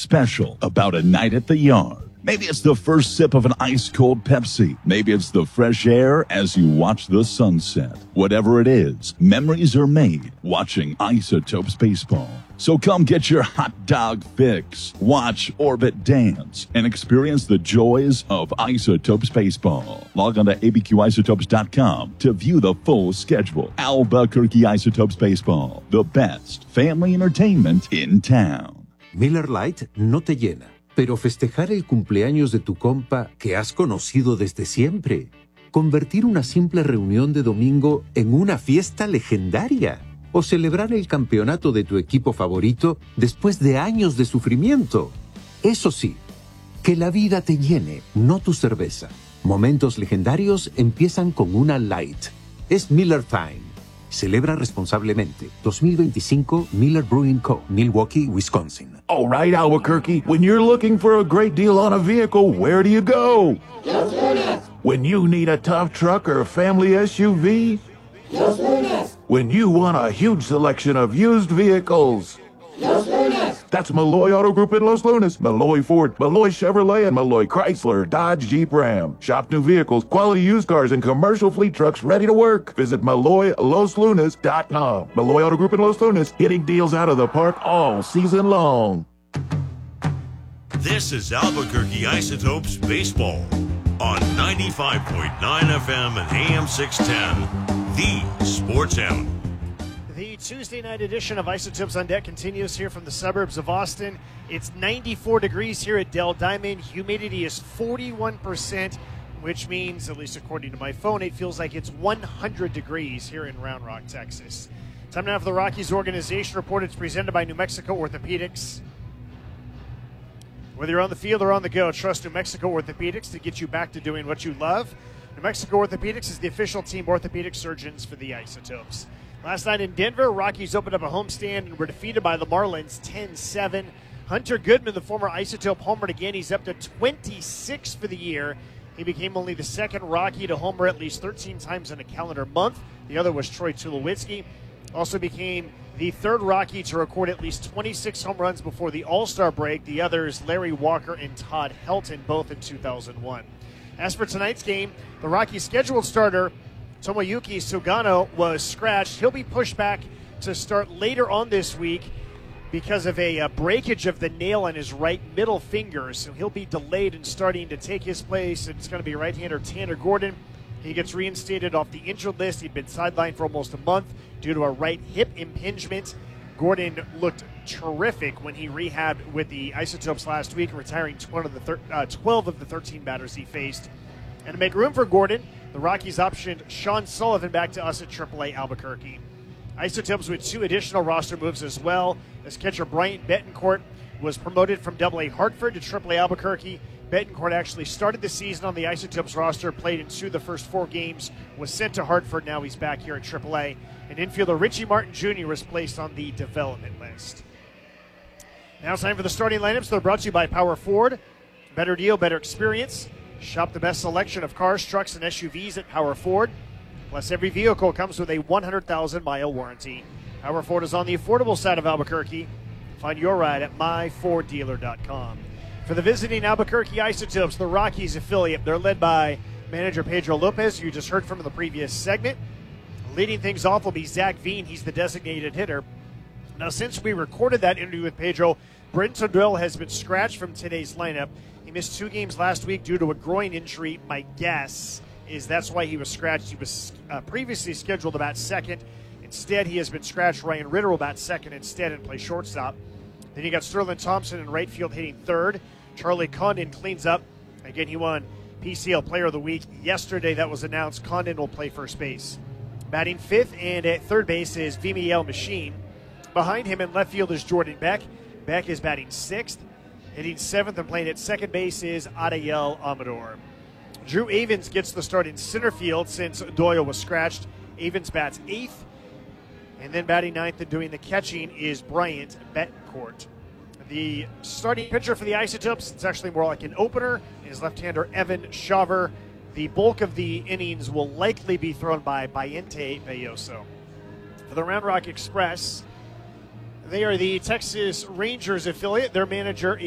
special about a night at the yard. Maybe it's the first sip of an ice-cold Pepsi. Maybe it's the fresh air as you watch the sunset. Whatever it is, memories are made watching Isotopes Baseball. So come get your hot dog fix, watch Orbit dance, and experience the joys of Isotopes Baseball. Log on to abqisotopes.com to view the full schedule. Albuquerque Isotopes Baseball, the best family entertainment in town. Miller Lite no te llena, pero festejar el cumpleaños de tu compa que has conocido desde siempre. Convertir una simple reunión de domingo en una fiesta legendaria. O celebrar el campeonato de tu equipo favorito después de años de sufrimiento. Eso sí, que la vida te llene, no tu cerveza. Momentos legendarios empiezan con una Light. Es Miller Time. Celebra responsablemente. 2025 Miller Brewing Co., Milwaukee, Wisconsin. All right, Albuquerque. When you're looking for a great deal on a vehicle, where do you go? Los Lunas. When you need a tough truck or a family SUV? Los Lunas. When you want a huge selection of used vehicles? Los Lunas. That's Malloy Auto Group in Los Lunas. Malloy Ford, Malloy Chevrolet, and Malloy Chrysler, Dodge, Jeep, Ram. Shop new vehicles, quality used cars, and commercial fleet trucks ready to work. Visit MalloyLosLunas.com. Malloy Auto Group in Los Lunas, getting deals out of the park all season long. This is Albuquerque Isotopes Baseball on 95.9 FM and AM 610. The Sports Animal. The Tuesday night edition of Isotopes on Deck continues here from the suburbs of Austin. It's 94 degrees here at Dell Diamond. Humidity is 41%, which means, at least according to my phone, it feels like it's 100 degrees here in Round Rock, Texas. Time now for the Rockies Organization Report. It's presented by New Mexico Orthopedics. Whether you're on the field or on the go, trust New Mexico Orthopedics to get you back to doing what you love. New Mexico Orthopedics is the official team orthopedic surgeons for the Isotopes. Last night in Denver, Rockies opened up a homestand and were defeated by the Marlins 10-7. Hunter Goodman, the former Isotope, homered again. He's up to 26 for the year. He became only the second Rocky to homer at least 13 times in a calendar month. The other was Troy Tulowitzki. Also became the third Rocky to record at least 26 home runs before the All-Star break. The others, Larry Walker and Todd Helton, both in 2001. As for tonight's game, the Rockies' scheduled starter, Tomoyuki Sugano, was scratched. He'll be pushed back to start later on this week because of a breakage of the nail on his right middle finger. So he'll be delayed in starting. To take his place, it's going to be right-hander Tanner Gordon. He gets reinstated off the injured list. He'd been sidelined for almost a month due to a right hip impingement. Gordon looked terrific when he rehabbed with the Isotopes last week, retiring 12 of the 13 batters he faced. And to make room for Gordon, the Rockies optioned Sean Sullivan back to us at AAA Albuquerque. Isotopes with two additional roster moves as well, as catcher Bryant Betancourt was promoted from AA Hartford to AAA Albuquerque. Betancourt actually started the season on the Isotopes roster, played in two of the first 4 games, was sent to Hartford. Now he's back here at AAA. And infielder Richie Martin Jr. was placed on the development list. Now it's time for the starting lineups. They're brought to you by Power Ford. Better deal, better experience. Shop the best selection of cars, trucks, and SUVs at Power Ford. Plus, every vehicle comes with a 100,000-mile warranty. Power Ford is on the affordable side of Albuquerque. Find your ride at myforddealer.com. For the visiting Albuquerque Isotopes, the Rockies affiliate, they're led by manager Pedro Lopez, who you just heard from in the previous segment. Leading things off will be Zach Veen. He's the designated hitter. Now, since we recorded that interview with Pedro, Brent Todrell has been scratched from today's lineup. He missed 2 games last week due to a groin injury. My guess is that's why he was scratched. He was previously scheduled about second. Instead, he has been scratched. Ryan Ritter will bat second instead and play shortstop. Then you got Sterling Thompson in right field hitting third. Charlie Condon cleans up. Again, he won PCL Player of the Week yesterday. That was announced. Condon will play first base. Batting fifth and at third base is Vimiel Machine. Behind him in left field is Jordan Beck. Beck is batting sixth. Hitting seventh and playing at second base is Adael Amador. Drew Avens gets the start in center field since Doyle was scratched. Avens bats eighth. And then batting ninth and doing the catching is Bryant Betancourt. The starting pitcher for the Isotopes, it's actually more like an opener, is left-hander Evan Shaver. The bulk of the innings will likely be thrown by Bayente Belloso. For the Round Rock Express, they are the Texas Rangers affiliate. Their manager